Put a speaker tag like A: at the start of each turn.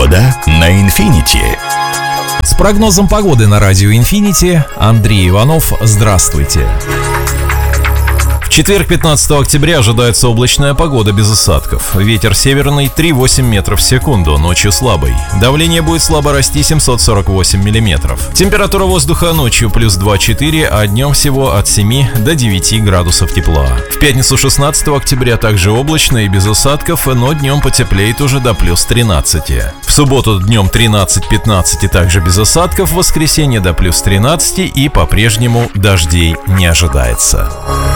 A: Погода на Infinity.
B: С прогнозом погоды на радио Infinity Андрей Иванов. Здравствуйте. В четверг, 15 октября, ожидается облачная погода без осадков. Ветер северный 3,8 метров в секунду, ночью слабый. Давление будет слабо расти 748 миллиметров. Температура воздуха ночью плюс 2-4, а днем всего от 7 до 9 градусов тепла. В пятницу, 16 октября, также облачно и без осадков, но днем потеплеет уже до плюс 13. В субботу днем 13-15 и также без осадков, в воскресенье до плюс 13 и по-прежнему дождей не ожидается.